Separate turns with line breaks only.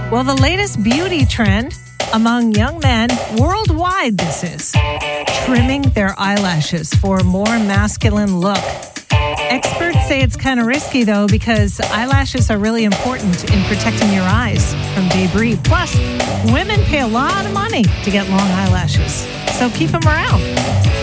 Well, the latest beauty trend among young men worldwide, this is trimming their eyelashes for a more masculine look. Experts say it's kind of risky, though, because eyelashes are really important in protecting your eyes from debris. Plus, women pay a lot of money to get long eyelashes, so keep them around.